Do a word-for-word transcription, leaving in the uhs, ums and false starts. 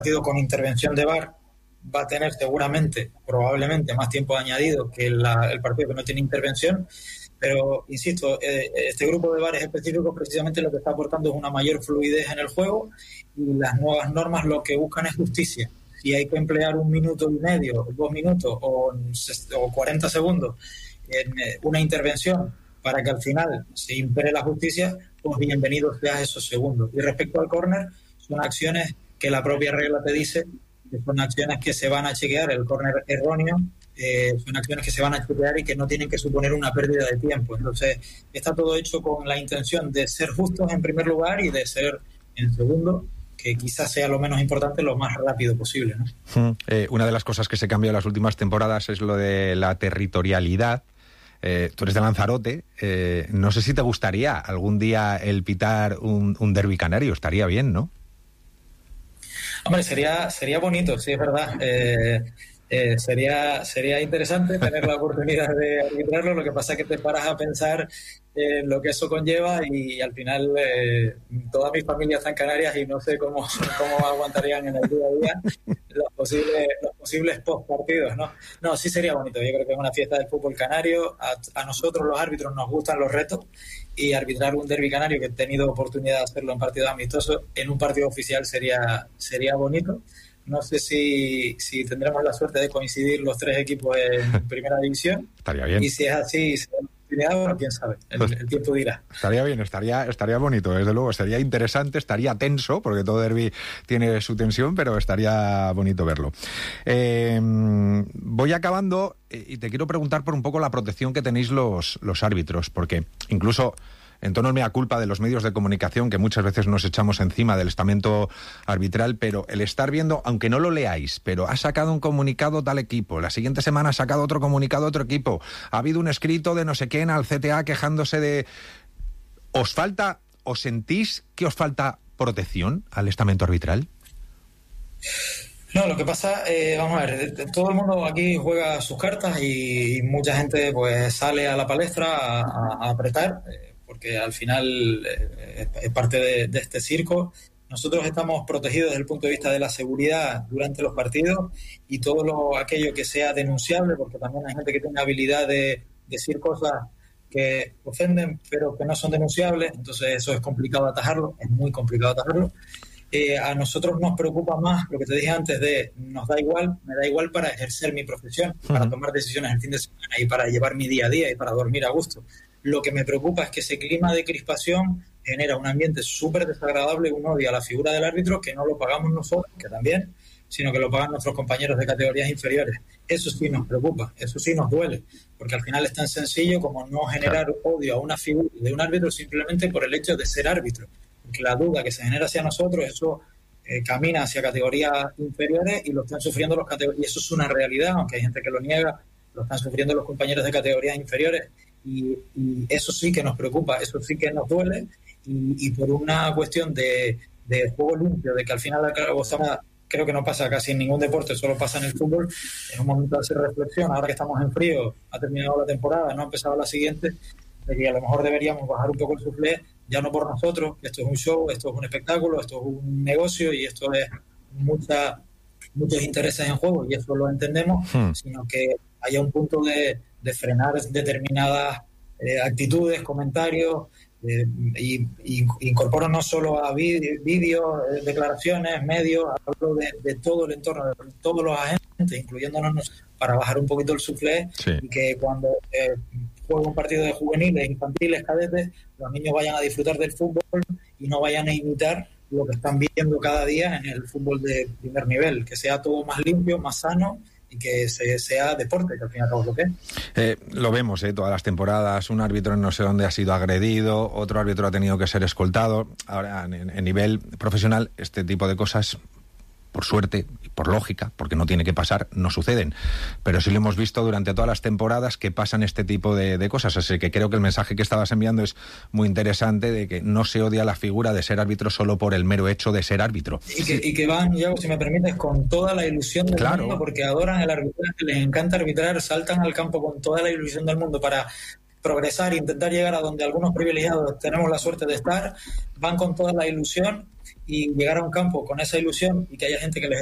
partido con intervención de V A R va a tener seguramente, probablemente, más tiempo añadido que la, el partido que no tiene intervención, pero, insisto, eh, este grupo de V A R específicos precisamente lo que está aportando es una mayor fluidez en el juego, y las nuevas normas lo que buscan es justicia. Si hay que emplear un minuto y medio, dos minutos o, o cuarenta segundos en eh, una intervención para que al final se impere la justicia, pues bienvenidos sean esos segundos. Y respecto al córner, son acciones que la propia regla te dice que son acciones que se van a chequear. El córner erróneo eh, son acciones que se van a chequear y que no tienen que suponer una pérdida de tiempo. Entonces, está todo hecho con la intención de ser justos en primer lugar y de ser, en segundo, que quizás sea lo menos importante, lo más rápido posible, ¿no? Mm, eh, una de las cosas que se cambió en las últimas temporadas es lo de la territorialidad. Eh, tú eres de Lanzarote, eh, no sé si te gustaría algún día el pitar un, un derbi canario, estaría bien, ¿no? Hombre, sería sería bonito, sí, es verdad. Eh, eh, sería sería interesante tener la oportunidad de arbitrarlo. Lo que pasa es que te paras a pensar en lo que eso conlleva y, y al final eh, toda mi familia está en Canarias y no sé cómo, cómo aguantarían en el día a día los posibles, los posibles post partidos, ¿no? No, sí sería bonito. Yo creo que es una fiesta del fútbol canario. A, a nosotros los árbitros nos gustan los retos, y arbitrar un derbi canario, que he tenido oportunidad de hacerlo en partidos amistosos, en un partido oficial sería sería bonito. No sé si, si tendremos la suerte de coincidir los tres equipos en primera división. Estaría bien. Y si es así, si hay oportunidad, bueno, quién sabe, el, el tiempo dirá. Estaría bien, estaría estaría bonito, desde luego. Sería interesante, estaría tenso, porque todo derbi tiene su tensión, pero estaría bonito verlo. Eh, voy acabando y te quiero preguntar por un poco la protección que tenéis los, los árbitros, porque incluso en tono de mea culpa de los medios de comunicación, que muchas veces nos echamos encima del estamento arbitral, pero el estar viendo, aunque no lo leáis, pero ha sacado un comunicado tal equipo, la siguiente semana ha sacado otro comunicado otro equipo, ha habido un escrito de no sé quién al C T A quejándose de... ¿Os falta, os sentís que os falta protección al estamento arbitral? No, lo que pasa, eh, vamos a ver, todo el mundo aquí juega sus cartas y, y mucha gente pues sale a la palestra a, a, a apretar, eh, porque al final eh, es parte de, de este circo. Nosotros estamos protegidos desde el punto de vista de la seguridad durante los partidos, y todo lo, aquello que sea denunciable, porque también hay gente que tiene habilidad de decir cosas que ofenden pero que no son denunciables, entonces eso es complicado atajarlo, es muy complicado atajarlo. Eh, a nosotros nos preocupa más lo que te dije antes de nos da igual, me da igual para ejercer mi profesión, uh-huh. para tomar decisiones el fin de semana y para llevar mi día a día y para dormir a gusto. Lo que me preocupa es que ese clima de crispación genera un ambiente súper desagradable, un odio a la figura del árbitro que no lo pagamos nosotros, que también, sino que lo pagan nuestros compañeros de categorías inferiores. Eso sí nos preocupa, eso sí nos duele, porque al final es tan sencillo como no generar claro. odio a una figura de un árbitro simplemente por el hecho de ser árbitro. Porque la duda que se genera hacia nosotros, eso eh, camina hacia categorías inferiores y lo están sufriendo los categorías. Y eso es una realidad, aunque hay gente que lo niega, lo están sufriendo los compañeros de categorías inferiores. Y, y eso sí que nos preocupa, eso sí que nos duele, y, y por una cuestión de, de juego limpio, de que al final o sea, creo que no pasa casi en ningún deporte, solo pasa en el fútbol. Es un momento de hacer reflexión, ahora que estamos en frío, ha terminado la temporada, no ha empezado la siguiente, de que a lo mejor deberíamos bajar un poco el suflé, ya no por nosotros, esto es un show, esto es un espectáculo, esto es un negocio y esto es mucha, muchos intereses en juego, y eso lo entendemos, hmm. sino que haya un punto de de frenar determinadas eh, actitudes, comentarios, eh, y, y incorporo no solo a vídeos, eh, declaraciones, medios, hablo de, de todo el entorno, de todos los agentes, incluyéndonos, para bajar un poquito el suflé, sí. y que cuando eh, juega un partido de juveniles, infantiles, cadetes, los niños vayan a disfrutar del fútbol y no vayan a imitar lo que están viendo cada día en el fútbol de primer nivel, que sea todo más limpio, más sano, y que se, sea deporte, que al fin y al cabo es lo que es. Eh, lo vemos, eh, todas las temporadas, un árbitro en no sé dónde ha sido agredido, otro árbitro ha tenido que ser escoltado. Ahora, en, en nivel profesional, este tipo de cosas, por suerte y por lógica, porque no tiene que pasar, no suceden. Pero sí lo hemos visto durante todas las temporadas que pasan este tipo de, de cosas. Así que creo que el mensaje que estabas enviando es muy interesante, de que no se odia la figura de ser árbitro solo por el mero hecho de ser árbitro. Y que, y que van, Iago, si me permites, con toda la ilusión del claro. mundo, porque adoran el arbitraje, les encanta arbitrar, saltan al campo con toda la ilusión del mundo para progresar, intentar llegar a donde algunos privilegiados tenemos la suerte de estar, van con toda la ilusión, y llegar a un campo con esa ilusión y que haya gente que les